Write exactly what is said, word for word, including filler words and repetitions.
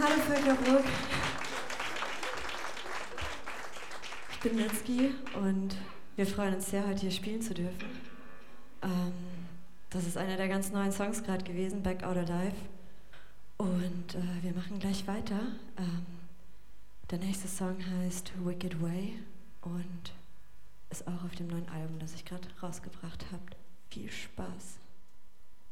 Hallo Völkerbruck. Ich bin Nitzki und wir freuen uns sehr, heute hier spielen zu dürfen. Ähm, das ist einer der ganz neuen Songs gerade gewesen, Back Out Alive. Und äh, wir machen gleich weiter. Ähm, der nächste Song heißt Wicked Way und ist auch auf dem neuen Album, das ich gerade rausgebracht habe. Viel Spaß.